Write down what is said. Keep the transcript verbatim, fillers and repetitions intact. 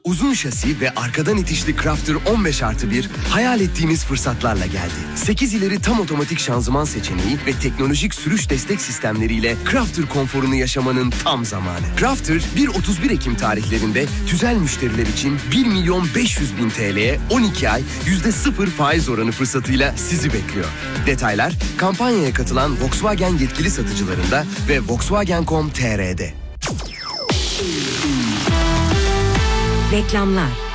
Uzun şasi ve arkadan itişli Crafter on beş artı bir hayal ettiğimiz fırsatlarla geldi. sekiz ileri tam otomatik şanzıman seçeneği ve teknolojik sürüş destek sistemleriyle Crafter konforunu yaşamanın tam zamanı. Crafter bir otuz bir Ekim tarihlerinde tüzel müşteriler için bir milyon beş yüz bin T L'ye on iki ay yüzde sıfır faiz oranı fırsatıyla sizi bekliyor. Detaylar kampanyaya katılan Volkswagen yetkili satıcılarında ve Volkswagen nokta com nokta T R'de. Reklamlar.